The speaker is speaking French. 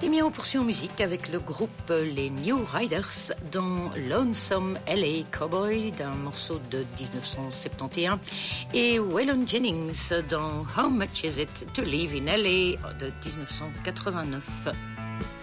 Et bien on poursuit en musique avec le groupe les New Riders dans Lonesome LA Cowboy d'un morceau de 1971 et Waylon Jennings dans How Much Is It to Live in LA de 1989.